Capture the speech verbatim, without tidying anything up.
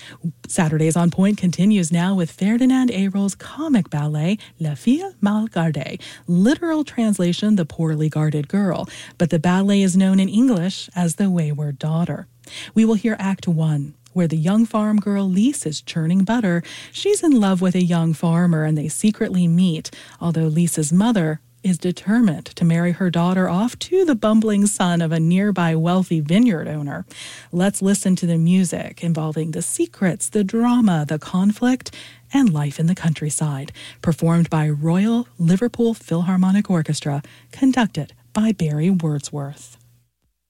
Saturdays on Point continues now with Ferdinand Ayrault's comic ballet, La Fille Mal Gardée, literal translation, The Poorly Guarded Girl, but the ballet is known in English as The Wayward Daughter. We will hear Act One, where the young farm girl Lise is churning butter. She's in love with a young farmer and they secretly meet, although Lise's mother is determined to marry her daughter off to the bumbling son of a nearby wealthy vineyard owner. Let's listen to the music involving the secrets, the drama, the conflict, and life in the countryside, performed by Royal Liverpool Philharmonic Orchestra, conducted by Barry Wordsworth.